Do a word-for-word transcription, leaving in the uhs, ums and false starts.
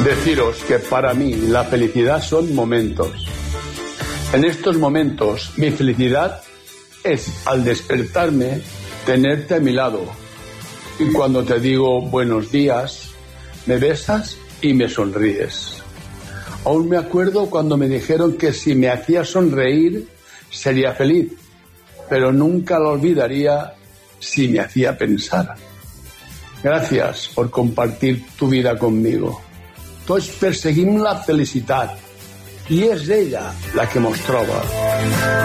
deciros que para mí la felicidad son momentos. En estos momentos mi felicidad es al despertarme tenerte a mi lado y cuando te digo buenos días me besas y me sonríes. Aún me acuerdo cuando me dijeron que si me hacía sonreír sería feliz, pero nunca lo olvidaría si me hacía pensar. Gracias por compartir tu vida conmigo. Tots perseguim la felicitat i és ella la que mos troba.